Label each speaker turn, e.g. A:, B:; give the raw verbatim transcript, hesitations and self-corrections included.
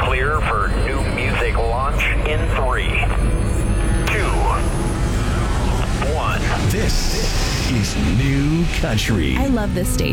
A: clear for new music launch in three, two, one.
B: This is New Country.
C: I love this station.